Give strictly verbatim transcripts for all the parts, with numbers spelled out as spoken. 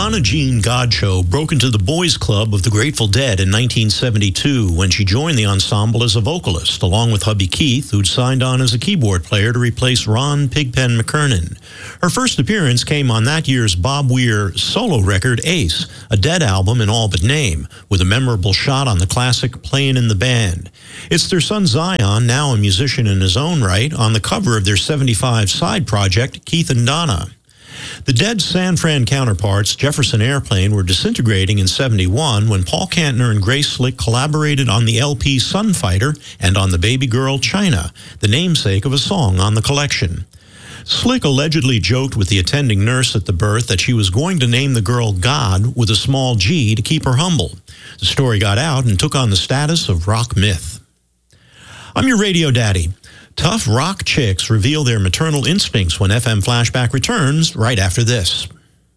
Donna Jean Godchaux broke into the boys' club of the Grateful Dead in nineteen seventy-two when she joined the ensemble as a vocalist, along with hubby Keith, who'd signed on as a keyboard player to replace Ron Pigpen McKernan. Her first appearance came on that year's Bob Weir solo record, Ace, a Dead album in all but name, with a memorable shot on the classic Playing in the Band. It's their son Zion, now a musician in his own right, on the cover of their seventy-five side project, Keith and Donna. The Dead's San Fran counterparts, Jefferson Airplane, were disintegrating in seventy-one when Paul Kantner and Grace Slick collaborated on the L P Sunfighter and on the baby girl China, the namesake of a song on the collection. Slick allegedly joked with the attending nurse at the birth that she was going to name the girl God with a small G to keep her humble. The story got out and took on the status of rock myth. I'm your radio daddy. Tough rock chicks reveal their maternal instincts when F M Flashback returns right after this.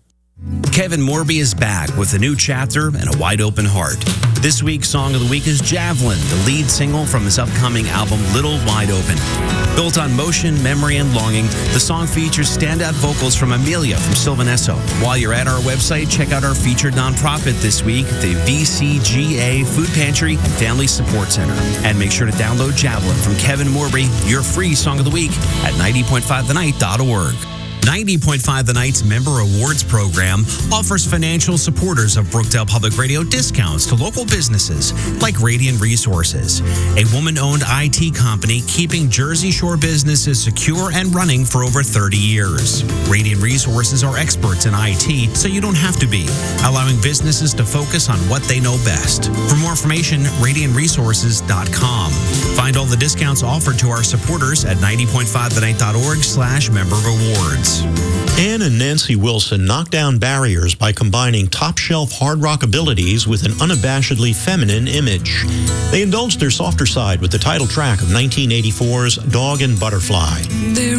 Kevin Morby is back with a new chapter and a wide open heart. This week's Song of the Week is Javelin, the lead single from his upcoming album Little Wide Open. Built on motion, memory, and longing, the song features standout vocals from Amelia from Sylvan Esso. While you're at our website, check out our featured nonprofit this week, the V C G A Food Pantry and Family Support Center. And make sure to download Javelin from Kevin Morby, your free Song of the Week, at ninety point five the night dot org. ninety point five The Night's Member Awards program offers financial supporters of Brookdale Public Radio discounts to local businesses like Radiant Resources, a woman-owned I T company keeping Jersey Shore businesses secure and running for over thirty years. Radiant Resources are experts in I T, so you don't have to be, allowing businesses to focus on what they know best. For more information, radiant resources dot com. Find all the discounts offered to our supporters at ninety point five the night dot org slash member rewards. Ann and Nancy Wilson knocked down barriers by combining top-shelf hard rock abilities with an unabashedly feminine image. They indulged their softer side with the title track of nineteen eighty-four's Dog and Butterfly. They